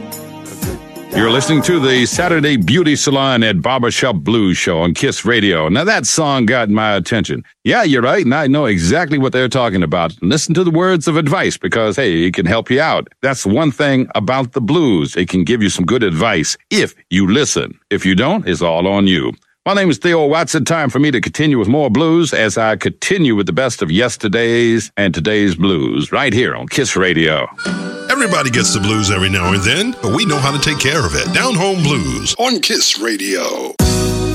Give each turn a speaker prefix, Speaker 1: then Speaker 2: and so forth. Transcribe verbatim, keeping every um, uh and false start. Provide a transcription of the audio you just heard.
Speaker 1: You're listening to the Saturday Beauty Salon at Barbershop Blues Show on Kiss Radio. Now, that song got my attention. Yeah, you're right, and I know exactly what they're talking about. Listen to the words of advice because, hey, it can help you out. That's one thing about the blues. It can give you some good advice if you listen. If you don't, it's all on you. My name is Theo Watson. Time for me to continue with more blues as I continue with the best of yesterday's and today's blues right here on Kiss Radio.
Speaker 2: Everybody gets the blues every now and then, but we know how to take care of it. Down Home Blues on Kiss Radio.